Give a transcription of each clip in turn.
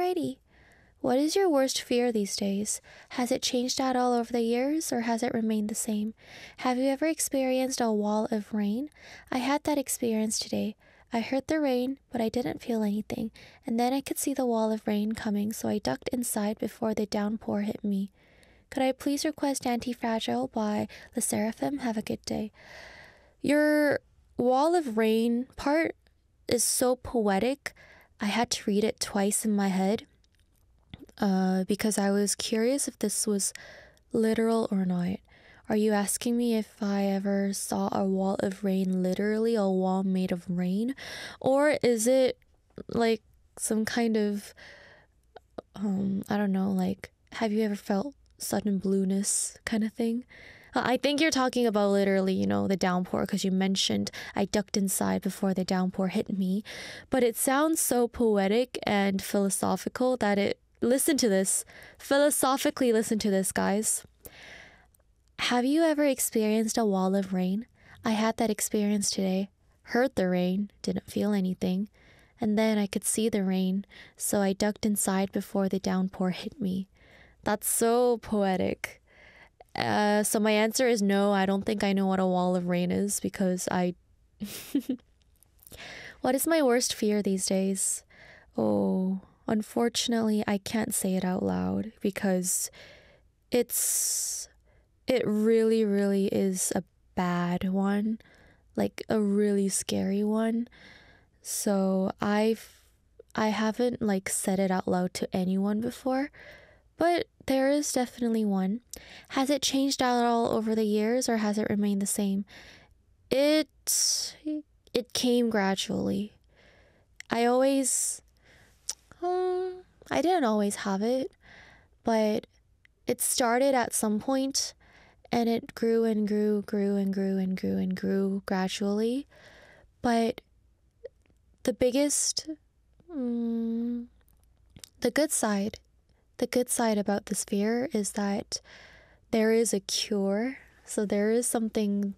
Alrighty. What is your worst fear these days? Has it changed at all over the years, or has it remained the same? Have you ever experienced a wall of rain? I had that experience today. I heard the rain, but I didn't feel anything, and then I could see the wall of rain coming, so I ducked inside before the downpour hit me. Could I please request Anti-Fragile by Le Seraphim? Have a good day. Your wall of rain part is so poetic. I had to read it twice in my head. Because I was curious if this was literal or not. Are you asking me if I ever saw a wall of rain, literally a wall made of rain? Or is it like some kind of, I don't know, like, have you ever felt sudden blueness kind of thing? I think you're talking about literally, the downpour, because you mentioned I ducked inside before the downpour hit me. But it sounds so poetic and philosophical that listen to this. Philosophically listen to this, guys. Have you ever experienced a wall of rain? I had that experience today. Heard the rain, didn't feel anything. And then I could see the rain, so I ducked inside before the downpour hit me. That's so poetic. So my answer is no, I don't think I know what a wall of rain is because What is my worst fear these days? Oh, unfortunately, I can't say it out loud because it really, really is a bad one, like a really scary one. So I haven't said it out loud to anyone before, but there is definitely one. Has it changed at all over the years, or has it remained the same? It came gradually. I didn't always have it, but it started at some point and it grew and grew gradually. But the biggest, the good side about this fear is that there is a cure. So there is something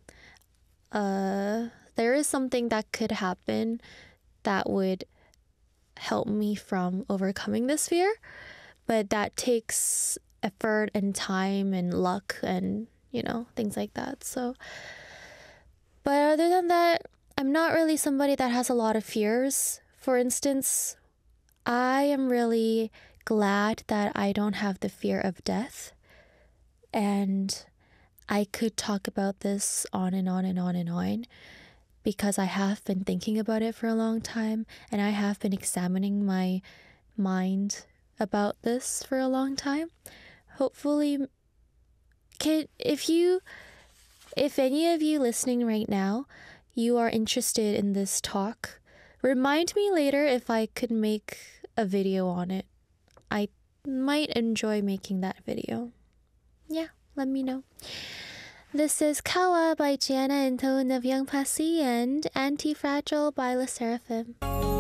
that could happen that would help me from overcoming this fear, but that takes effort and time and luck and things like that. So, but other than that, I'm not really somebody that has a lot of fears. For instance, I am really glad that I don't have the fear of death, and I could talk about this on and on and on and on because I have been thinking about it for a long time, and I have been examining my mind about this for a long time. Hopefully, if any of you listening right now, you are interested in this talk, remind me later if I could make a video on it. I might enjoy making that video. Yeah, let me know. This is Kawa by Gianna and Tone of Young Passy and Anti-Fragile by Le Seraphim.